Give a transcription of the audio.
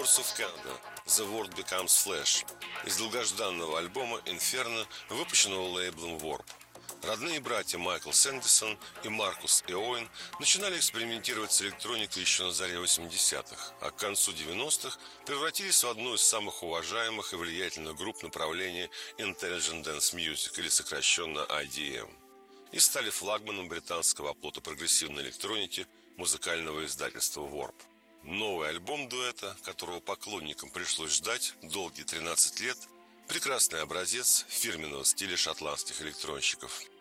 Doors of Canada The World Becomes Flesh из долгожданного альбома Inferno, выпущенного лейблом Warp. Родные братья Майкл Сэндерсон и Маркус Эоин начинали экспериментировать с электроникой еще на заре 80-х, а к концу 90-х превратились в одну из самых уважаемых и влиятельных групп направления Intelligent Dance Music, или сокращенно IDM, и стали флагманом британского оплота прогрессивной электроники музыкального издательства Warp. Новый альбом дуэта, которого поклонникам пришлось ждать долгие 13 лет, прекрасный образец фирменного стиля шотландских электронщиков.